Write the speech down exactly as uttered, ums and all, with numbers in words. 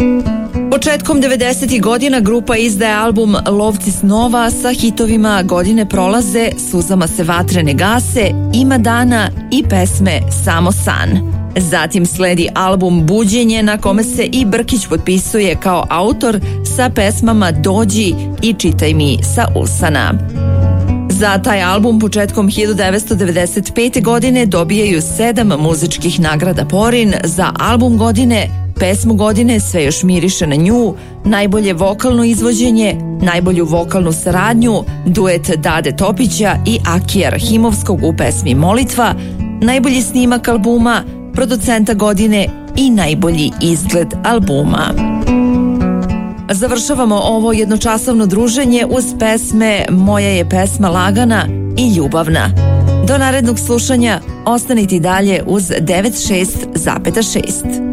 Početkom devedesetih godina grupa izdaje album Lovci snova sa hitovima Godine prolaze, Suzama se vatre ne gase, Ima dana i pesme Samo san. Zatim sledi album Buđenje na kome se i Brkić potpisuje kao autor sa pesmama Dođi i Čitaj mi sa usana. Za taj album početkom hiljadu devetsto devedeset pete. godine dobijaju sedam muzičkih nagrada Porin za album godine, pesmu godine Sve još miriše na nju, najbolje vokalno izvođenje, najbolju vokalnu saradnju, duet Dade Topića i Akija Rahimovskog u pesmi Molitva, najbolji snimak albuma, producenta godine i najbolji izgled albuma. Završavamo ovo jednočasovno druženje uz pesme Moja je pesma lagana i ljubavna. Do narednog slušanja ostanite dalje uz devedeset šest zarez šest.